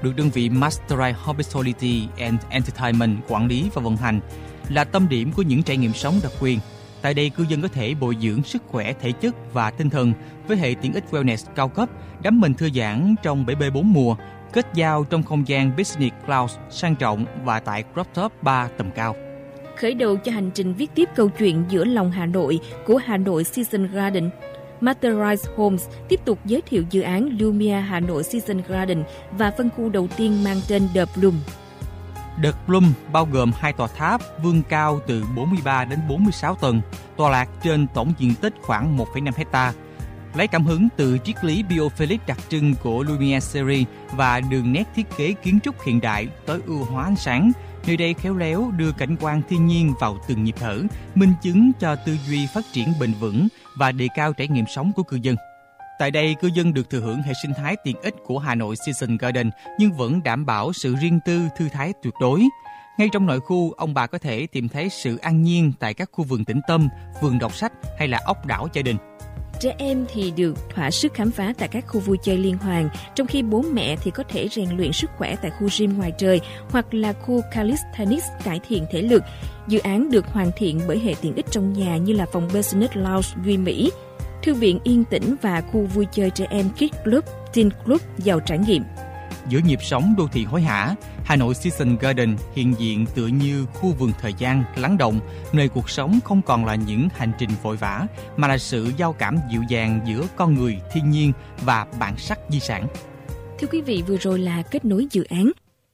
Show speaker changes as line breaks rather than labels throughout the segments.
được đơn vị Mastery Hospitality and Entertainment quản lý và vận hành, là tâm điểm của những trải nghiệm sống đặc quyền. Tại đây, cư dân có thể bồi dưỡng sức khỏe thể chất và tinh thần với hệ tiện ích wellness cao cấp, đắm mình thư giãn trong bể bơi 4 mùa, kết giao trong không gian business class sang trọng và tại rooftop bar tầm cao.
Khởi đầu cho hành trình viết tiếp câu chuyện giữa lòng Hà Nội của Hà Nội Season Garden, Masterise Homes tiếp tục giới thiệu dự án Lumia Hà Nội Season Garden và phân khu đầu tiên mang tên The Bloom.
The Bloom bao gồm 2 tòa tháp vươn cao từ 43 đến 46 tầng, tọa lạc trên tổng diện tích khoảng 1,5 hecta. Lấy cảm hứng từ triết lý biophilic đặc trưng của Lumia Series và đường nét thiết kế kiến trúc hiện đại tối ưu hóa ánh sáng, nơi đây khéo léo đưa cảnh quan thiên nhiên vào từng nhịp thở, minh chứng cho tư duy phát triển bền vững và đề cao trải nghiệm sống của cư dân. Tại đây, cư dân được thừa hưởng hệ sinh thái tiện ích của Hà Nội Season Garden nhưng vẫn đảm bảo sự riêng tư, thư thái tuyệt đối. Ngay trong nội khu, ông bà có thể tìm thấy sự an nhiên tại các khu vườn tĩnh tâm, vườn đọc sách hay là ốc đảo gia đình.
Trẻ em thì được thỏa sức khám phá tại các khu vui chơi liên hoàn, trong khi bố mẹ thì có thể rèn luyện sức khỏe tại khu gym ngoài trời hoặc là khu calisthenics cải thiện thể lực. Dự án được hoàn thiện bởi hệ tiện ích trong nhà như là phòng Business Lounge Duy Mỹ, thư viện yên tĩnh và khu vui chơi trẻ em Kids Club, Teen Club giàu trải nghiệm.
Giữa nhịp sống đô thị hối hả, Hà Nội Season Garden hiện diện tựa như khu vườn thời gian lắng động, nơi cuộc sống không còn là những hành trình vội vã, mà là sự giao cảm dịu dàng giữa con người, thiên nhiên và bản sắc di sản.
Thưa quý vị, vừa rồi là kết nối dự án.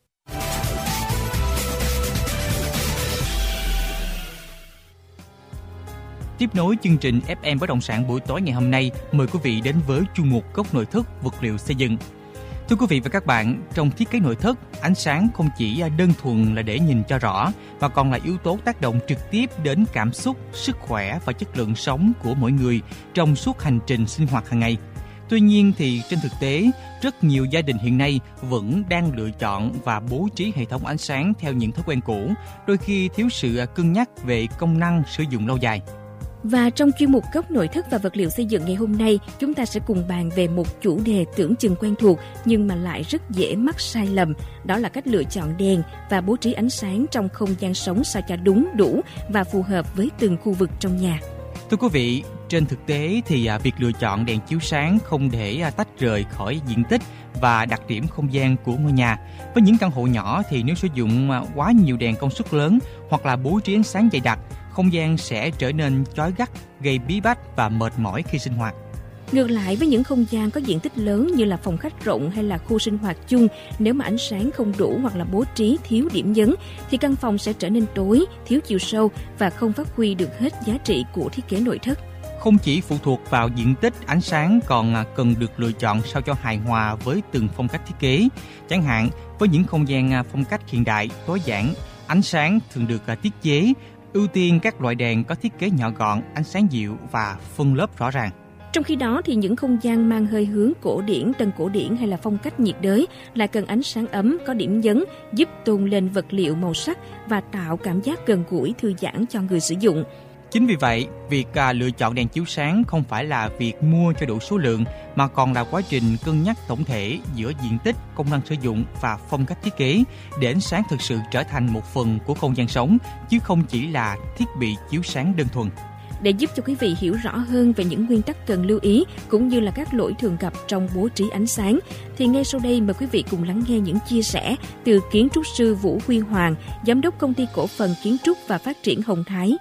Tiếp nối chương trình FM Bất động sản buổi tối ngày hôm nay, mời quý vị đến với chuyên mục Góc nội thất vật liệu xây dựng. Thưa quý vị và các bạn, trong thiết kế nội thất, ánh sáng không chỉ đơn thuần là để nhìn cho rõ, mà còn là yếu tố tác động trực tiếp đến cảm xúc, sức khỏe và chất lượng sống của mỗi người trong suốt hành trình sinh hoạt hàng ngày. Tuy nhiên thì trên thực tế, rất nhiều gia đình hiện nay vẫn đang lựa chọn và bố trí hệ thống ánh sáng theo những thói quen cũ, đôi khi thiếu sự cân nhắc về công năng sử dụng lâu dài.
Và trong chuyên mục Góc nội thất và vật liệu xây dựng ngày hôm nay, chúng ta sẽ cùng bàn về một chủ đề tưởng chừng quen thuộc nhưng mà lại rất dễ mắc sai lầm. Đó là cách lựa chọn đèn và bố trí ánh sáng trong không gian sống sao cho đúng, đủ và phù hợp với từng khu vực trong nhà.
Thưa quý vị, trên thực tế thì việc lựa chọn đèn chiếu sáng không thể tách rời khỏi diện tích và đặc điểm không gian của ngôi nhà. Với những căn hộ nhỏ thì nếu sử dụng quá nhiều đèn công suất lớn hoặc là bố trí ánh sáng dày đặc, không gian sẽ trở nên chói gắt, gây bí bách và mệt mỏi khi sinh hoạt.
Ngược lại, với những không gian có diện tích lớn như là phòng khách rộng hay là khu sinh hoạt chung, nếu mà ánh sáng không đủ hoặc là bố trí thiếu điểm nhấn thì căn phòng sẽ trở nên tối, thiếu chiều sâu và không phát huy được hết giá trị của thiết kế nội thất.
Không chỉ phụ thuộc vào diện tích, ánh sáng còn cần được lựa chọn sao cho hài hòa với từng phong cách thiết kế. Chẳng hạn, với những không gian phong cách hiện đại, tối giản, ánh sáng thường được tiết chế, ưu tiên các loại đèn có thiết kế nhỏ gọn, ánh sáng dịu và phân lớp rõ ràng.
Trong khi đó thì những không gian mang hơi hướng cổ điển, tân cổ điển hay là phong cách nhiệt đới lại cần ánh sáng ấm, có điểm nhấn, giúp tôn lên vật liệu màu sắc và tạo cảm giác gần gũi, thư giãn cho người sử dụng.
Chính vì vậy, việc lựa chọn đèn chiếu sáng không phải là việc mua cho đủ số lượng, mà còn là quá trình cân nhắc tổng thể giữa diện tích, công năng sử dụng và phong cách thiết kế, để ánh sáng thực sự trở thành một phần của không gian sống, chứ không chỉ là thiết bị chiếu sáng đơn thuần.
Để giúp cho quý vị hiểu rõ hơn về những nguyên tắc cần lưu ý cũng như là các lỗi thường gặp trong bố trí ánh sáng, thì ngay sau đây mời quý vị cùng lắng nghe những chia sẻ từ kiến trúc sư Vũ Huy Hoàng, giám đốc công ty cổ phần kiến trúc và phát triển Hồng Thái.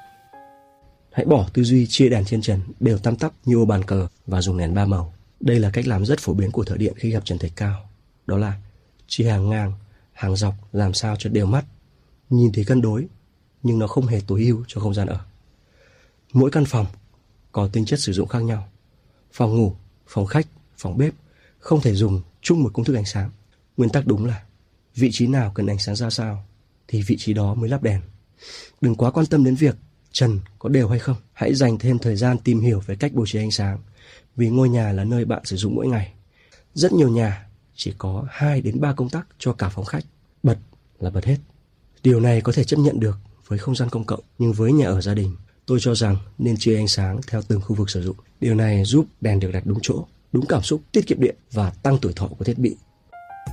Hãy bỏ tư duy chia đèn trên trần đều tăm tắp như ô bàn cờ và dùng đèn 3 màu. Đây là cách làm rất phổ biến của thợ điện khi gặp trần thạch cao. Đó là chia hàng ngang, hàng dọc làm sao cho đều mắt, nhìn thì cân đối, nhưng nó không hề tối ưu cho không gian ở. Mỗi căn phòng có tính chất sử dụng khác nhau. Phòng ngủ, phòng khách, phòng bếp không thể dùng chung một công thức ánh sáng. Nguyên tắc đúng là vị trí nào cần ánh sáng ra sao thì vị trí đó mới lắp đèn. Đừng quá quan tâm đến việc trần có đều hay không. Hãy dành thêm thời gian tìm hiểu về cách bố trí ánh sáng, vì ngôi nhà là nơi bạn sử dụng mỗi ngày. Rất nhiều nhà chỉ có 2 đến 3 công tắc cho cả phòng khách. Bật là bật hết. Điều này có thể chấp nhận được với không gian công cộng, nhưng với nhà ở gia đình, tôi cho rằng nên chia ánh sáng theo từng khu vực sử dụng. Điều này giúp đèn được đặt đúng chỗ, đúng cảm xúc, tiết kiệm điện và tăng tuổi thọ của thiết bị.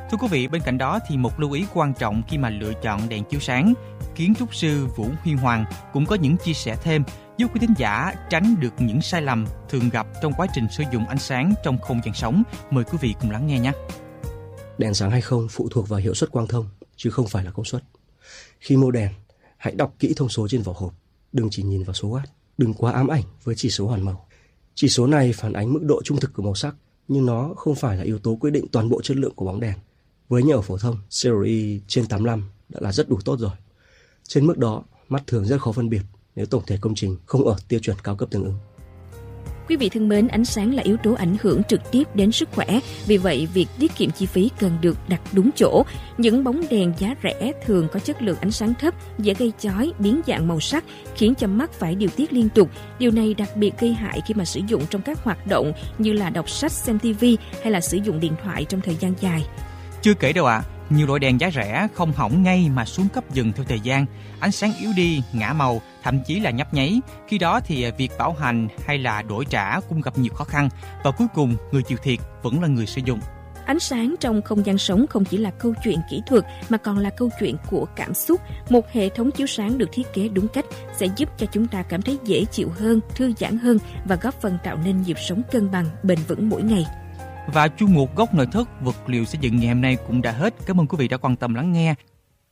Thưa quý vị, bên cạnh đó thì một lưu ý quan trọng khi mà lựa chọn đèn chiếu sáng, kiến trúc sư Vũ Huy Hoàng cũng có những chia sẻ thêm giúp quý thính giả tránh được những sai lầm thường gặp trong quá trình sử dụng ánh sáng trong không gian sống. Mời quý vị cùng lắng nghe nhé.
Đèn sáng hay không phụ thuộc vào hiệu suất quang thông, chứ không phải là công suất. Khi mua đèn, hãy đọc kỹ thông số trên vỏ hộp, đừng chỉ nhìn vào số watt, đừng quá ám ảnh với chỉ số hoàn màu. Chỉ số này phản ánh mức độ trung thực của màu sắc, nhưng nó không phải là yếu tố quyết định toàn bộ chất lượng của bóng đèn. Với nhà ở phổ thông, CRI trên 85 đã là rất đủ tốt rồi. Trên mức đó, mắt thường rất khó phân biệt nếu tổng thể công trình không ở tiêu chuẩn cao cấp tương ứng.
Quý vị thân mến, ánh sáng là yếu tố ảnh hưởng trực tiếp đến sức khỏe. Vì vậy, việc tiết kiệm chi phí cần được đặt đúng chỗ. Những bóng đèn giá rẻ thường có chất lượng ánh sáng thấp, dễ gây chói, biến dạng màu sắc, khiến cho mắt phải điều tiết liên tục. Điều này đặc biệt gây hại khi mà sử dụng trong các hoạt động như là đọc sách, xem TV hay là sử dụng điện thoại trong thời gian dài.
Chưa kể đâu ạ, nhiều loại đèn giá rẻ không hỏng ngay mà xuống cấp dần theo thời gian, ánh sáng yếu đi, ngã màu, thậm chí là nhấp nháy. Khi đó thì việc bảo hành hay là đổi trả cũng gặp nhiều khó khăn và cuối cùng người chịu thiệt vẫn là người sử dụng.
Ánh sáng trong không gian sống không chỉ là câu chuyện kỹ thuật mà còn là câu chuyện của cảm xúc. Một hệ thống chiếu sáng được thiết kế đúng cách sẽ giúp cho chúng ta cảm thấy dễ chịu hơn, thư giãn hơn và góp phần tạo nên nhịp sống cân bằng, bền vững mỗi ngày.
Và chuyên mục Góc Nội thất vật liệu xây dựng ngày hôm nay cũng đã hết. Cảm ơn quý vị đã quan tâm lắng nghe.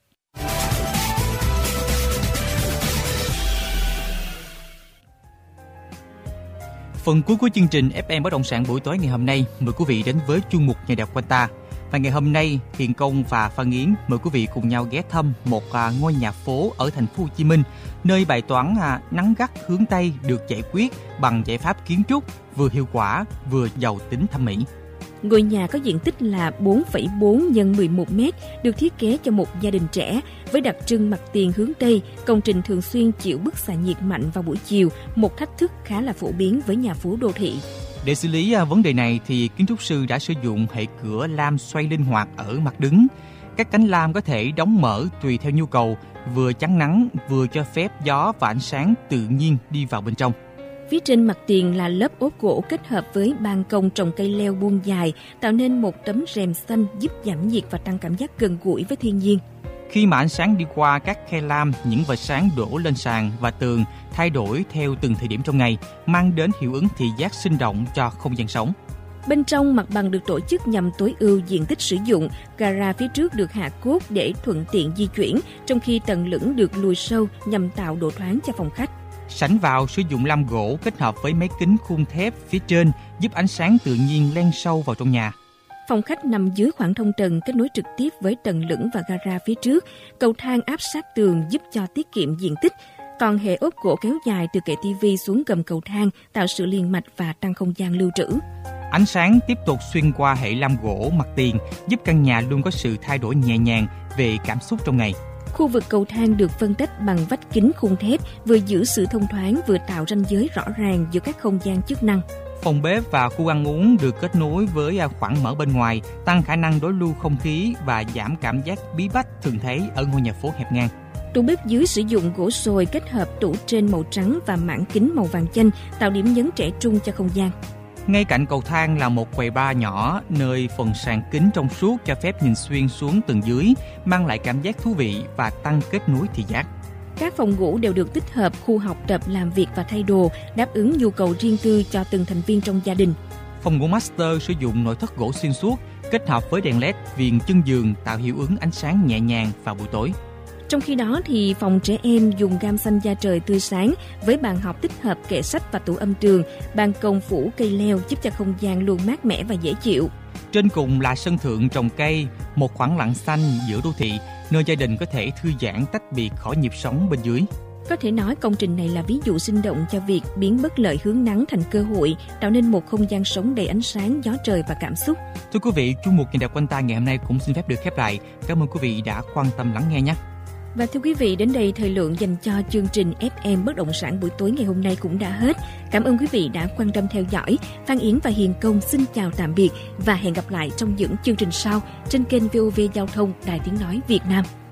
Phần cuối của chương trình FM Bất động sản buổi tối ngày hôm nay, mời quý vị đến với chuyên mục Nhà đẹp quanh ta. Và ngày hôm nay, Hiền Công và Phan Yến mời quý vị cùng nhau ghé thăm một ngôi nhà phố ở thành phố Hồ Chí Minh, nơi bài toán nắng gắt hướng Tây được giải quyết bằng giải pháp kiến trúc vừa hiệu quả vừa giàu tính thẩm mỹ.
Ngôi nhà có diện tích là 4,4 x 11 m, được thiết kế cho một gia đình trẻ. Với đặc trưng mặt tiền hướng Tây, công trình thường xuyên chịu bức xạ nhiệt mạnh vào buổi chiều, một thách thức khá là phổ biến với nhà phố đô thị.
Để xử lý vấn đề này thì kiến trúc sư đã sử dụng hệ cửa lam xoay linh hoạt ở mặt đứng. Các cánh lam có thể đóng mở tùy theo nhu cầu, vừa chắn nắng vừa cho phép gió và ánh sáng tự nhiên đi vào bên trong.
Phía trên mặt tiền là lớp ốp gỗ kết hợp với ban công trồng cây leo buông dài, tạo nên một tấm rèm xanh giúp giảm nhiệt và tăng cảm giác gần gũi với thiên nhiên.
Khi mà ánh sáng đi qua các khe lam, những vệt sáng đổ lên sàn và tường thay đổi theo từng thời điểm trong ngày, mang đến hiệu ứng thị giác sinh động cho không gian sống.
Bên trong, mặt bằng được tổ chức nhằm tối ưu diện tích sử dụng. Gara phía trước được hạ cốt để thuận tiện di chuyển, trong khi tầng lửng được lùi sâu nhằm tạo độ thoáng cho phòng khách.
Sảnh vào sử dụng lam gỗ kết hợp với mấy kính khung thép phía trên giúp ánh sáng tự nhiên len sâu vào trong nhà.
Phòng khách nằm dưới khoảng thông trần kết nối trực tiếp với tầng lửng và gara phía trước. Cầu thang áp sát tường giúp cho tiết kiệm diện tích. Còn hệ ốp gỗ kéo dài từ kệ tivi xuống gầm cầu thang tạo sự liền mạch và tăng không gian lưu trữ.
Ánh sáng tiếp tục xuyên qua hệ lam gỗ mặt tiền giúp căn nhà luôn có sự thay đổi nhẹ nhàng về cảm xúc trong ngày.
Khu vực cầu thang được phân tách bằng vách kính khung thép, vừa giữ sự thông thoáng vừa tạo ranh giới rõ ràng giữa các không gian chức năng.
Phòng bếp và khu ăn uống được kết nối với khoảng mở bên ngoài, tăng khả năng đối lưu không khí và giảm cảm giác bí bách thường thấy ở ngôi nhà phố hẹp ngang.
Tủ bếp dưới sử dụng gỗ sồi kết hợp tủ trên màu trắng và mảng kính màu vàng chanh, tạo điểm nhấn trẻ trung cho không gian.
Ngay cạnh cầu thang là một quầy bar nhỏ, nơi phần sàn kính trong suốt cho phép nhìn xuyên xuống tầng dưới, mang lại cảm giác thú vị và tăng kết nối thị giác.
Các phòng ngủ đều được tích hợp khu học tập, làm việc và thay đồ, đáp ứng nhu cầu riêng tư cho từng thành viên trong gia đình.
Phòng ngủ master sử dụng nội thất gỗ xuyên suốt, kết hợp với đèn LED viền chân giường tạo hiệu ứng ánh sáng nhẹ nhàng vào buổi tối.
Trong khi đó thì phòng trẻ em dùng gam xanh da trời tươi sáng với bàn học tích hợp kệ sách và tủ âm trường, ban công phủ cây leo giúp cho không gian luôn mát mẻ và dễ chịu.
Trên cùng là sân thượng trồng cây, một khoảng lặng xanh giữa đô thị, nơi gia đình có thể thư giãn tách biệt khỏi nhịp sống bên dưới.
Có thể nói công trình này là ví dụ sinh động cho việc biến bất lợi hướng nắng thành cơ hội, tạo nên một không gian sống đầy ánh sáng, gió trời và cảm xúc.
Thưa quý vị, chuyên mục Nhìn đẹp quanh ta ngày hôm nay cũng xin phép được khép lại. Cảm ơn quý vị đã quan tâm lắng nghe nhé.
Và thưa quý vị, đến đây thời lượng dành cho chương trình FM Bất động sản buổi tối ngày hôm nay cũng đã hết. Cảm ơn quý vị đã quan tâm theo dõi. Phan Yến và Hiền Công xin chào tạm biệt và hẹn gặp lại trong những chương trình sau trên kênh VOV Giao thông Đài Tiếng Nói Việt Nam.